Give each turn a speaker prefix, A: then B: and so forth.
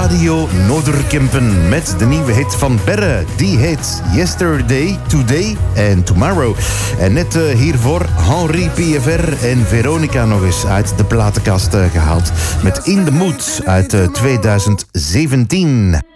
A: Radio Noorderkempen met de nieuwe hit van Berre. Die heet Yesterday, Today and Tomorrow. En net hiervoor Henri PFR en Veronica nog eens uit de platenkast gehaald. Met In the Mood uit 2017.